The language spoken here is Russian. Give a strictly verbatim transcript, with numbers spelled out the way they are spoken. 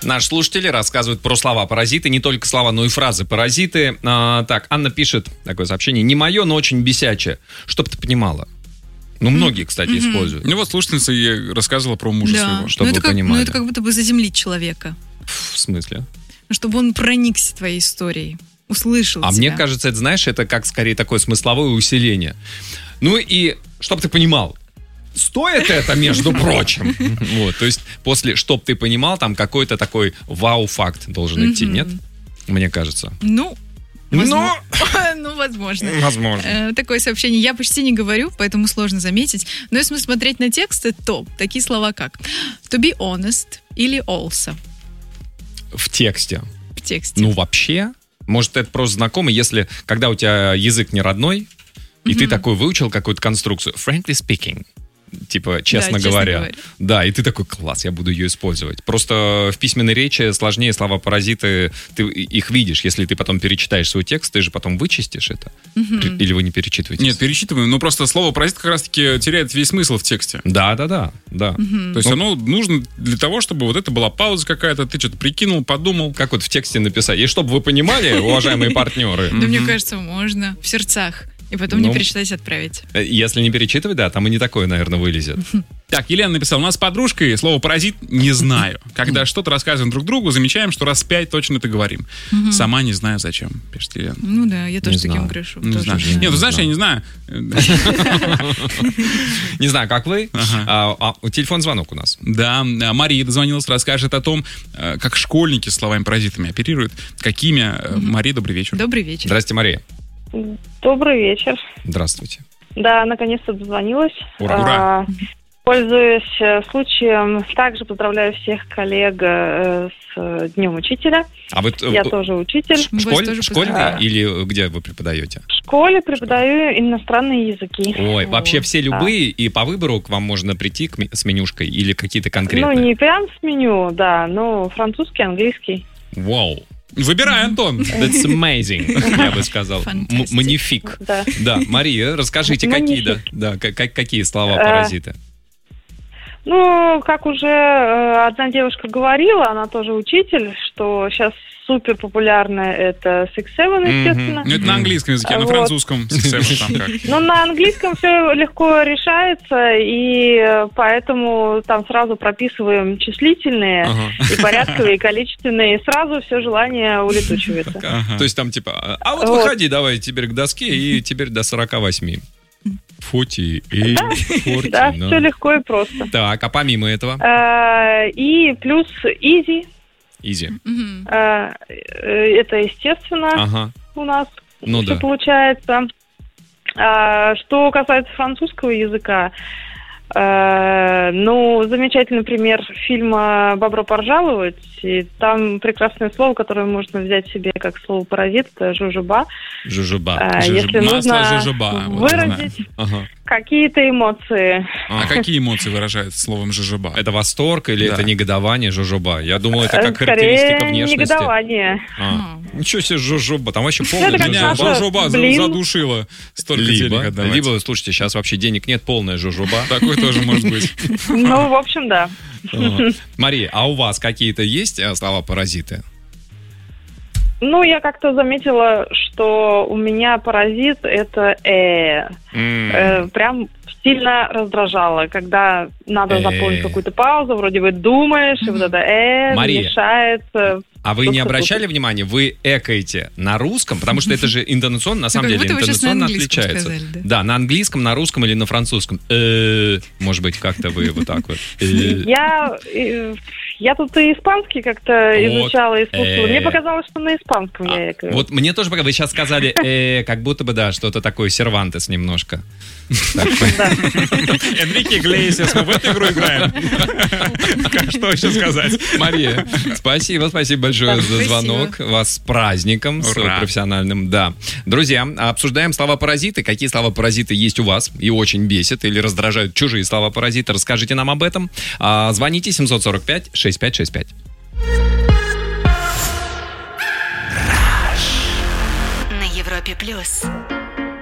Наши слушатели рассказывают про слова-паразиты, не только слова, но и фразы-паразиты. А, так, Анна пишет такое сообщение. Не мое, но очень бесячее. Чтоб ты понимала. Ну, многие, кстати, mm-hmm. используют. Ну, вот слушательница ей рассказывала про мужа да. своего. Чтобы ну, вы как, понимали. Ну, это как будто бы заземлить человека. В смысле? Чтобы он проникся твоей историей. Услышал А тебя. мне кажется, это, знаешь, это как скорее такое смысловое усиление. Ну и, чтоб ты понимал, стоит это, между прочим. Вот, то есть после «чтоб ты понимал», там какой-то такой вау-факт должен идти, нет? Мне кажется. Ну, Но... ну, возможно. Возможно. Такое сообщение я почти не говорю, поэтому сложно заметить. Но если смотреть на тексты, то такие слова как to be honest или also. В тексте. В тексте. Ну, вообще... Может, это просто знакомо, если, когда у тебя язык не родной, и mm-hmm. ты такой выучил какую-то конструкцию, frankly speaking, типа, честно, да, говоря. честно говоря. Да, и ты такой, класс, я буду ее использовать. Просто в письменной речи сложнее слова-паразиты, ты их видишь. Если ты потом перечитаешь свой текст, ты же потом вычистишь это. Mm-hmm. Или вы не перечитываете? Нет, перечитываем, но просто слово-паразит как раз-таки теряет весь смысл в тексте. Да, да, да, да. Mm-hmm. То есть ну, оно нужно для того, чтобы вот это была пауза какая-то, ты что-то прикинул, подумал. Как вот в тексте написать. И чтобы вы понимали, уважаемые партнеры. Да, мне кажется, можно в сердцах. И потом Ну, не перечитать, отправить. Если не перечитывать, да, там и не такое, наверное, вылезет. Так, Елена написала, у нас с подружкой слово «паразит» не знаю. Когда что-то рассказываем друг другу, замечаем, что раз пять точно это говорим. Сама не знаю, зачем, пишет Елена. Ну да, я тоже Не таким знаю. грешу. Не тоже знаю. знаю. Нет, ну знаешь, я не знаю. Не знаю, как вы. Ага. А, а, телефон звонок у нас. Да, Мария дозвонилась, расскажет о том, э, как школьники с словами-паразитами оперируют. Какими? Э, Мария, добрый вечер. Добрый вечер. Здрасте, Мария. Добрый вечер. Здравствуйте. Да, наконец-то дозвонилась. Ура. Ура. А, пользуясь э, случаем, также поздравляю всех коллег э, с э, Днем Учителя. А вы Я тоже учитель. Мы вас школь, тоже школьный поздравляем. или где вы преподаете? В школе преподаю иностранные языки. Ой, О, вообще все да. любые, и по выбору к вам можно прийти к ми- с менюшкой или какие-то конкретные? Ну, не прям с меню, да, но французский, английский. Вау. Выбирай, Антон. That's amazing, я бы сказал. М- Fantastic. Манифик. Да. Да, Мария, расскажите, какие, да, Манифик. да, как- как- какие слова-паразиты? Ну, как уже э, одна девушка говорила, она тоже учитель, что сейчас супер популярное это six seven, естественно. Ну, это на английском языке, а на Вот. французском six seven там как? Ну, на английском все легко решается, и э, поэтому там сразу прописываем числительные, Ага. и порядковые, и количественные, и сразу все желание улетучивается. Ага. То есть там типа, а вот Вот. выходи давай теперь к доске, и теперь до сорок восемь. Фути, и форти, Да, ну. все легко и просто. Так, а помимо этого? Э, И плюс easy, Изи. Мгм. э, э, это естественно Ага. у нас Ну все да. получается. А, Что касается французского языка, э, ну, замечательный пример фильма «Бобро поржаловать». И там прекрасное слово, которое можно взять себе как слово «паразит», это «жужуба». Жужуба. А, Жужу- Если масло нужно жужуба, вот выразить Ага. какие-то эмоции. А какие эмоции выражает словом «жижеба»? Это восторг или Да. это негодование, жужуба? Я думал, это как Э, характеристика Скорее, внешности. негодование. А. Ничего себе, жужуба. Там вообще полная Это как Меня наша- жужуба. жужоба за- блин. задушила. Столько денег Либо, отдавать. либо, слушайте, сейчас вообще денег нет, полная жужуба. Такой тоже может быть. Ну, в общем, да. Ага. Мария, а у вас какие-то есть э, слова-паразиты? Ну, я как-то заметила, что у меня паразит это э. М. Э, Прям сильно раздражало, когда надо Э. заполнить какую-то паузу, вроде бы думаешь, и вот это э Мария. мешается. А вы не Что-то обращали тут. внимания, вы экаете на русском, потому что это же интонационно, на самом как деле, будто вы сейчас на интонационно английском отличается. сказали, да? Да, на английском, на русском или на французском. Э, Может быть, как-то вы вот так вот. Э. Я, э, я тут и испанский как-то Вот. изучала, использовала. Э. Мне показалось, что на испанском я экаю. Вот мне тоже пока вы сейчас сказали, э, как будто бы, да, что-то такое, Сервантес немножко. Да. Энрике Иглесиас, мы в эту игру играем. Что еще сказать? Мария, спасибо, спасибо большое Да, за спасибо. звонок. Вас с праздником, с Ура. профессиональным. Да. Друзья, обсуждаем слова-паразиты. Какие слова-паразиты есть у вас и очень бесят или раздражают чужие слова-паразиты? Расскажите нам об этом. А, Звоните семь сорок пять шестьдесят пять шестьдесят пять. На Европе плюс.